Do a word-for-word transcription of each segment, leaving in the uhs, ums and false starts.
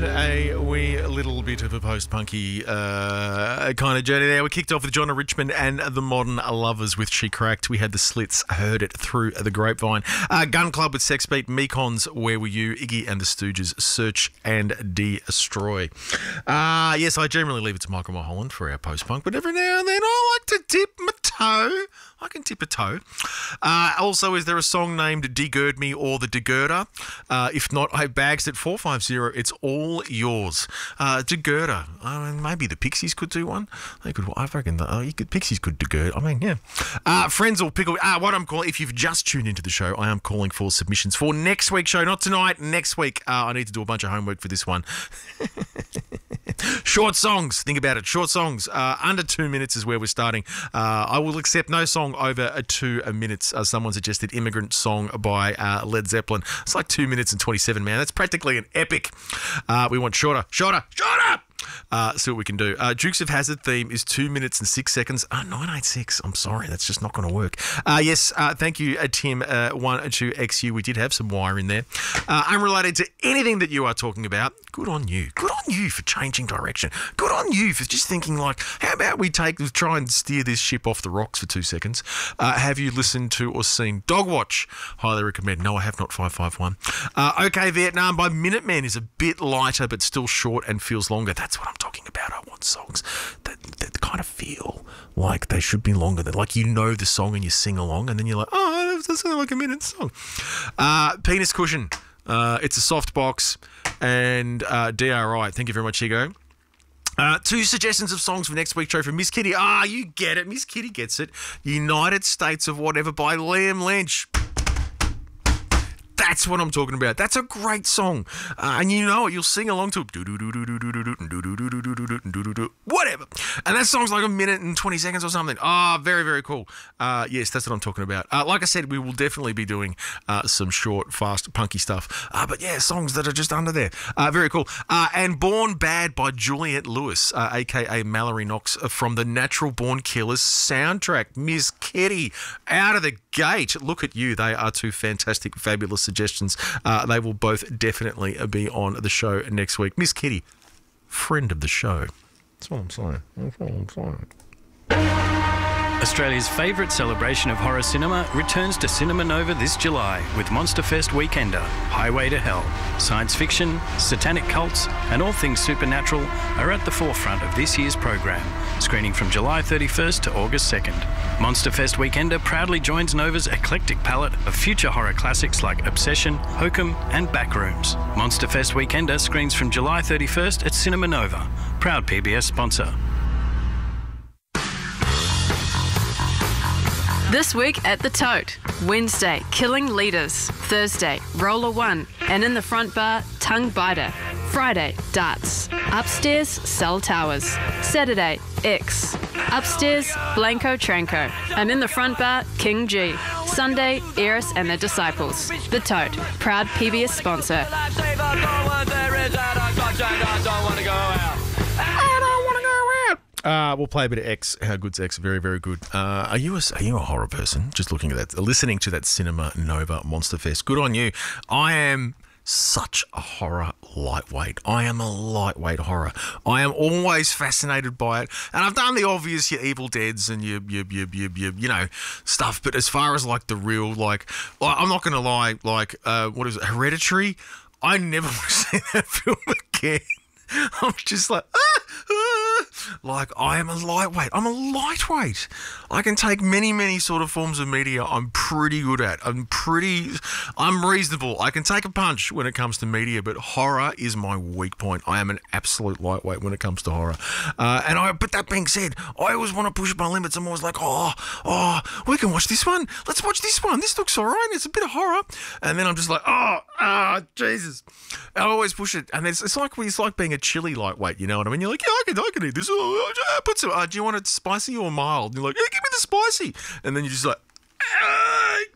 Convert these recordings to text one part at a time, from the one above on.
on a wee little bit of a post-punky uh, kind of journey there. We kicked off with John Richmond and the Modern Lovers with She Cracked. We had the Slits, Heard It Through the Grapevine. Uh, Gun Club with Sex Beat, Mekon's Where Were You, Iggy and the Stooges, Search and Destroy. Uh, yes, I generally leave it to Michael Mulholland for our post-punk, but every now and then I like to dip my toe. I can tip a toe. Uh, also, is there a song named Degird Me or The Degirder? Uh, if not, I have bags at four five zero. It's all yours. Uh, Degirder. I mean, maybe the Pixies could do one. They could. I reckon the uh, you could, Pixies could Degird. I mean, yeah. Uh, friends will pickle. Uh, what I'm calling, if you've just tuned into the show, I am calling for submissions for next week's show. Not tonight, next week. Uh, I need to do a bunch of homework for this one. Short songs. Think about it. Short songs. Uh, under two minutes is where we're starting. Uh, I will accept no song over uh, two minutes. Uh, someone suggested Immigrant Song by uh, Led Zeppelin. It's like two minutes and twenty-seven, man. That's practically an epic. Uh, we want shorter, shorter, shorter. Uh, see what we can do. Uh, Dukes of Hazzard theme is two minutes and six seconds. Uh, nine eight six. I'm sorry, that's just not going to work. Uh, yes, uh, thank you, uh, Tim. Uh, one two X U. We did have some wire in there. Uh, unrelated to anything that you are talking about. Good on you. Good on you for changing direction. Good on you for just thinking like, how about we take try and steer this ship off the rocks for two seconds? Uh, have you listened to or seen Dogwatch? Highly recommend. No, I have not. Five five one. Uh, okay, Vietnam by Minutemen is a bit lighter, but still short and feels longer. That's what I'm talking about. I want songs that, that kind of feel like they should be longer. That like you know the song and you sing along, and then you're like, oh, that's like a minute song. Uh, Penis Cushion. Uh, it's a soft box, and uh, D R I. Thank you very much, Hugo. Uh, two suggestions of songs for next week's show from Miss Kitty. Ah, you get it. Miss Kitty gets it. United States of Whatever by Liam Lynch. That's what I'm talking about. That's a great song. Uh, and you know it. You'll sing along to it. Whatever. And that song's like a minute and twenty seconds or something. Ah, oh, very, very cool. Uh, yes, that's what I'm talking about. Uh, like I said, we will definitely be doing uh, some short, fast, punky stuff. Uh, but yeah, songs that are just under there. Uh, very cool. Uh, and Born Bad by Juliette Lewis, uh, a k a. Mallory Knox, uh, from the Natural Born Killers soundtrack. Miss Kitty, out of the gate. Look at you. They are two fantastic, fabulous suggestions. Uh, they will both definitely be on the show next week. Miss Kitty, friend of the show. That's what I'm saying. That's what I'm saying. Australia's favourite celebration of horror cinema returns to Cinema Nova this July with Monsterfest Weekender, Highway to Hell. Science fiction, satanic cults and all things supernatural are at the forefront of this year's program, screening from July thirty-first to August second. Monsterfest Weekender proudly joins Nova's eclectic palette of future horror classics like Obsession, Hokum and Backrooms. Monsterfest Weekender screens from July thirty-first at Cinema Nova, proud P B S sponsor. This week at the Tote. Wednesday, Killing Leaders. Thursday, Roller One. And in the front bar, Tongue Biter. Friday, Darts. Upstairs, Cell Towers. Saturday, X. Upstairs, Blanco Tranco. And in the front bar, King G. Sunday, Eris and the Disciples. The Tote, proud P B S sponsor. Uh, we'll play a bit of X. How good's X? Very, very good. Uh, are you a, are you a horror person? Just looking at that, listening to that Cinema Nova Monsterfest. Good on you. I am such a horror lightweight. I am a lightweight horror. I am always fascinated by it, and I've done the obvious, your Evil Deads and your, your, your, your, your you know, stuff. But as far as like the real, like, I'm not going to lie, like, uh, what is it, Hereditary? I never want to see that film again. I'm just like, ah, ah. Like, I am a lightweight. I'm a lightweight. I can take many, many sort of forms of media I'm pretty good at. I'm pretty, I'm reasonable. I can take a punch when it comes to media, but horror is my weak point. I am an absolute lightweight when it comes to horror. Uh, and I, but that being said, I always want to push my limits. I'm always like, oh, oh, we can watch this one. Let's watch this one. This looks all right. It's a bit of horror. And then I'm just like, oh, ah, oh, Jesus. I always push it. And it's, it's like it's like being a chili lightweight, you know what I mean? You're like, yeah, I can, I can eat this. Oh, put some, uh, do you want it spicy or mild? And you're like, yeah, give me the spicy. And then you're just like, oh, God.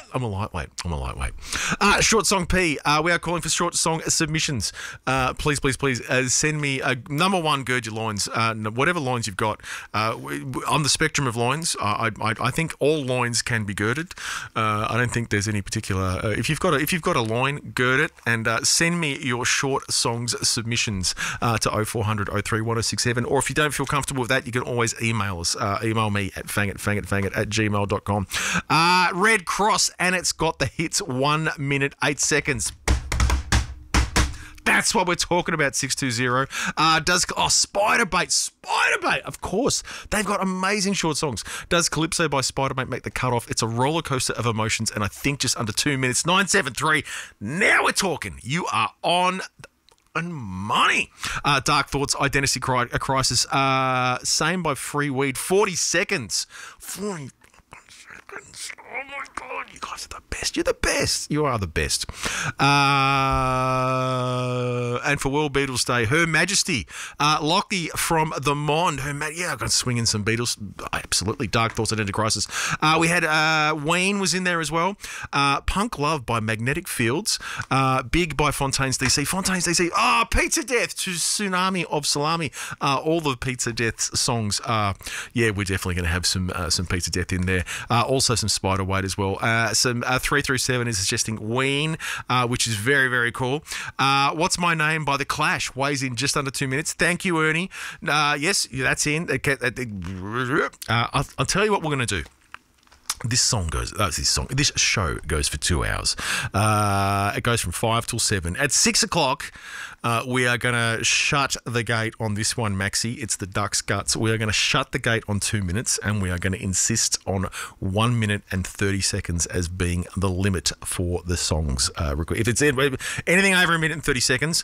I'm a lightweight. I'm a lightweight. Uh, short song P. Uh, we are calling for short song submissions. Uh, please, please, please uh, send me a number one. Gird your loins. Uh, whatever loins you've got. Uh, on the spectrum of loins, I, I, I think all loins can be girded. Uh, I don't think there's any particular. Uh, if you've got a, if you've got a loin, gird it, and uh, send me your short songs submissions uh, to oh four hundred oh three one oh six seven. Or if you don't feel comfortable with that, you can always email us. Uh, email me at fangit fangit fangit at gmail dot com. Uh, Red Cross, and it's got the hits. One minute eight seconds. That's what we're talking about, six two zero. Uh, does oh Spiderbait, Spiderbait, of course. They've got amazing short songs. Does Calypso by Spiderbait make the cutoff? It's a roller coaster of emotions, and I think just under two minutes. nine seven three. Now we're talking. You are on and money. Uh, Dark Thoughts, Identity Cri- Crisis. Uh, same by Free Weed. forty seconds. forty seconds. Oh my God, you guys are the best. You're the best. You are the best. Uh, and for World Beatles Day, Her Majesty, uh, Lockie from The Mond. Her Ma- yeah, I've got to swing in some Beatles. Absolutely. Dark Thoughts, Identity Crisis. Uh, we had uh, Wayne was in there as well. Uh, Punk Love by Magnetic Fields. Uh, Big by Fontaines D C. Fontaines D C. Oh, Pizza Death to Tsunami of Salami. Uh, all the Pizza Death songs. Uh, yeah, we're definitely going to have some uh, some Pizza Death in there. Uh, also some Spiderweight as well. Uh, some uh, three three seven is suggesting Ween, uh, which is very, very cool. Uh, What's My Name by The Clash weighs in just under two minutes. Thank you, Ernie. Uh, yes, that's in. Uh, I'll, I'll tell you what we're going to do. This song goes. That's this song. This show goes for two hours. Uh, it goes from five till seven. At six o'clock, uh, we are going to shut the gate on this one, Maxi. It's the Duck's Guts. We are going to shut the gate on two minutes, and we are going to insist on one minute and thirty seconds as being the limit for the songs. Uh, if it's anything over a minute and thirty seconds.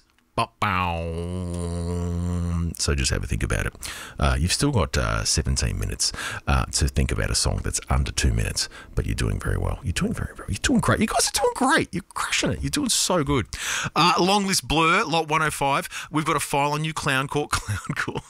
So just have a think about it. Uh, you've still got uh, seventeen minutes uh, to think about a song that's under two minutes, but you're doing very well. You're doing very, very, you're doing great. You guys are doing great. You're crushing it. You're doing so good. Uh, long list Blur, lot one oh five. We've got a file on you, Clown Court, Clown Court.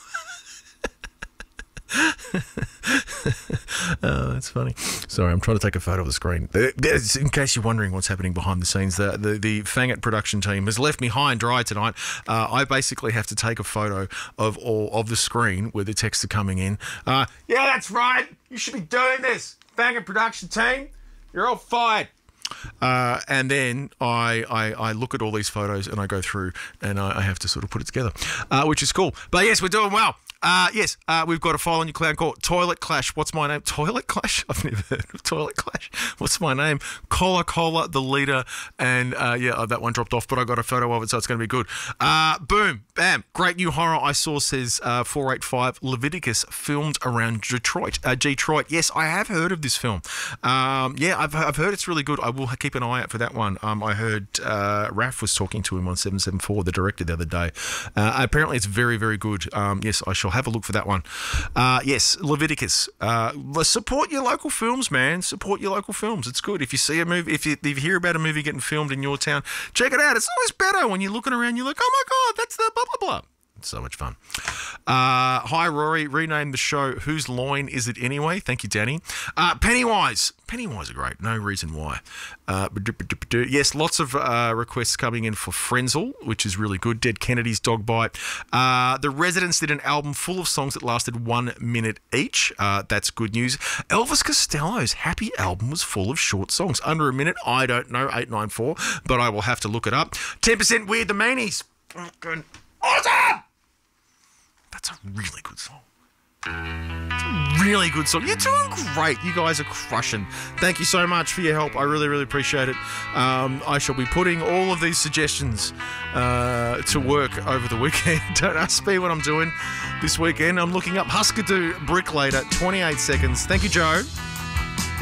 Oh, that's funny. Sorry, I'm trying to take a photo of the screen. In case you're wondering what's happening behind the scenes, the the, the Fangit production team has left me high and dry tonight. Uh, I basically have to take a photo of all of the screen where the texts are coming in. Uh, yeah, that's right. You should be doing this. Fangit production team, you're all fired. Uh, and then I, I I look at all these photos and I go through and I, I have to sort of put it together, uh, which is cool. But yes, we're doing well. Uh, yes, uh, we've got a file on your Clown Court. Toilet Clash. What's my name? Toilet Clash? I've never heard of Toilet Clash. What's my name? Cola Cola, the leader. And uh, yeah, that one dropped off, but I got a photo of it, so it's going to be good. Uh, boom. Bam. Great new horror I saw, says uh, four eight five. Leviticus, filmed around Detroit. Uh, Detroit. Yes, I have heard of this film. Um, yeah, I've, I've heard it's really good. I will keep an eye out for that one. Um, I heard uh, Raph was talking to him on seven seven four, the director, the other day. Uh, apparently, it's very, very good. Um, yes, I shall have a look for that one. Uh, yes, Leviticus. Uh, support your local films, man. Support your local films. It's good. If you see a movie, if you, if you hear about a movie getting filmed in your town, check it out. It's always better when you're looking around, you're like, oh my God, that's the blah, blah, blah. It's so much fun. Uh, hi, Rory. Rename the show Whose Loin Is It Anyway? Thank you, Danny. Uh, Pennywise. Pennywise are great. No reason why. Uh, yes, lots of uh, requests coming in for Frenzel, which is really good. Dead Kennedy's Dog Bite. Uh, the Residents did an album full of songs that lasted one minute each. Uh, that's good news. Elvis Costello's Happy album was full of short songs. Under a minute. I don't know. eight nine four. But I will have to look it up. ten percent Weird the Manies. Fucking awesome! That's a really good song. It's a really good song. You're doing great. You guys are crushing. Thank you so much for your help. I really, really appreciate it. Um, I shall be putting all of these suggestions uh, to work over the weekend. Don't ask me what I'm doing this weekend. I'm looking up Huskadoo Bricklater, twenty-eight seconds. Thank you, Joe.